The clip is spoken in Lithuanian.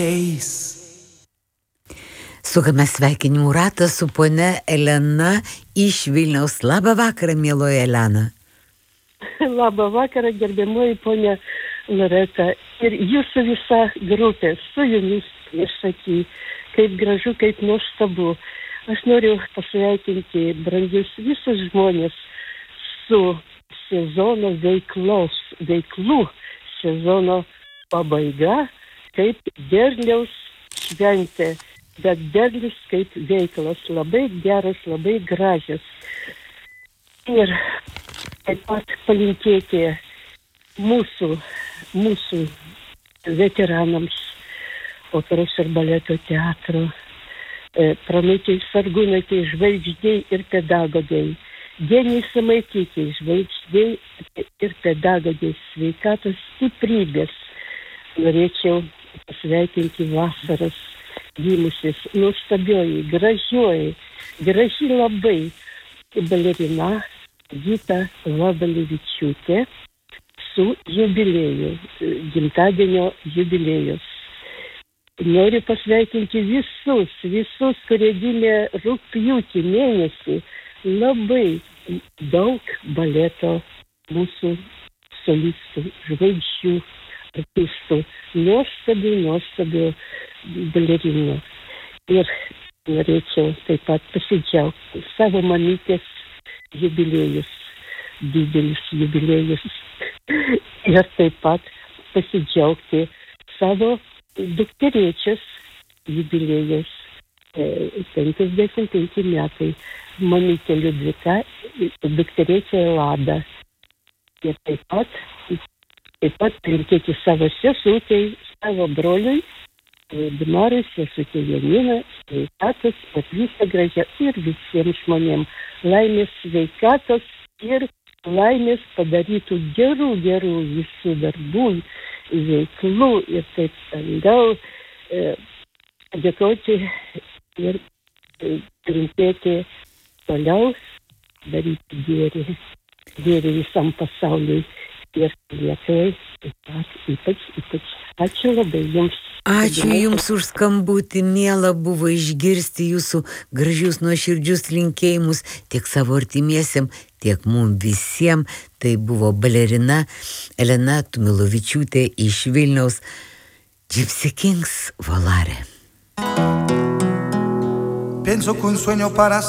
Sukame sveikinimų ratą su ponia Elena iš Vilniaus. Labą vakarą, mieloji Elena. Labą vakarą, gerbiamoji ponia Loreta. Ir jūsų visa grupė, su jumis išsaky, kaip gražu, kaip nuostabu. Aš noriu pasveikinti brangius visus žmonės su sezono veiklų sezono pabaiga, kaip derliaus šventė. Bet derlius kaip veiklas, labai geras, labai gražias. Ir taip pat palinkėti mūsų veteranams operos ir baleto teatro, Pranutei Sargūnaitei, žvaigždžiai ir pedagogai, Genijai Samaitytei, žvaigždžiai ir pedagogai, sveikatos, stiprybės. Norėčiau pasveikinti vasaros gimusiais, nuostabioji, graži labai balerina Gita Vabalevičiūtė su jubilėju, gimtadienio jubiliejus. Noriu pasveikinti visus, kurie gimė rugpjūtį mėnesį. Labai daug baleto mūsų solistų, žvaigždžių, artistų, nuostabių balerinų. Ir norėčiau taip pat pasidžiaugti savo mamytės jubiliejus, didelis jubiliejus. Ir taip pat pasidžiaugti savo dukterėčios jubiliejus, 55 metai, mamytė Liudvika, dukterėčia Lada. Ir taip pat palinkėti savo sesutei, savo broliui, Dimarui, sesutė Janina, sveikatos, kad visą gražią ir visiems žmonėms laimės, sveikatos ir laimės padarytų gerų visų darbų, veiklų ir taip toliau. Dėkoti ir palinkėti toliau daryti gėrį visam pasauliui. Ir Lietuvai ypač. Ačiū labai jums. Ačiū jums už skambutį, miela buvo išgirsti jūsų gražius nuoširdžius linkėjimus tiek savo artimiesiam, tiek mums visiems. Tai buvo balerina Elena Tumilovičiūtė iš Vilniaus. Gypsy Kings Volare. Pienso que un sueño para